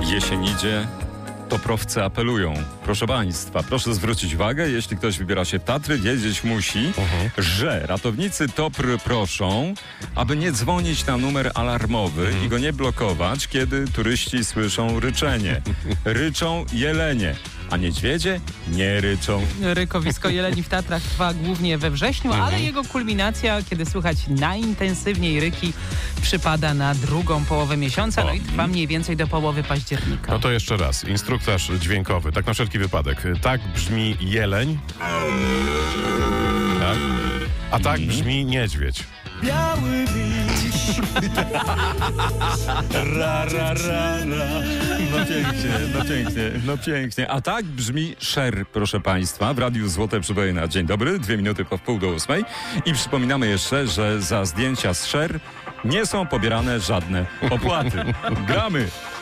Jesień idzie, toprowcy apelują. Proszę Państwa, proszę zwrócić uwagę, jeśli ktoś wybiera się w Tatry, wiedzieć musi, że ratownicy Topr proszą, aby nie dzwonić na numer alarmowy i go nie blokować, kiedy turyści słyszą ryczenie. Ryczą jelenie, a niedźwiedzie nie ryczą. Rykowisko jeleni w Tatrach trwa głównie we wrześniu, ale jego kulminacja, kiedy słychać najintensywniej ryki, przypada na drugą połowę miesiąca, no i trwa mniej więcej do połowy października. No to jeszcze raz, instruktaż dźwiękowy, tak na wszelki wypadek. Tak brzmi jeleń, tak? A tak brzmi niedźwiedź. Biały wiś. Ra, ra, ra, ra. No pięknie. A tak brzmi Sher, proszę Państwa, w Radiu Złote Przybojenia. Dzień dobry, 2 minuty po 7:30. I przypominamy jeszcze, że za zdjęcia z Sher nie są pobierane żadne opłaty. Gramy!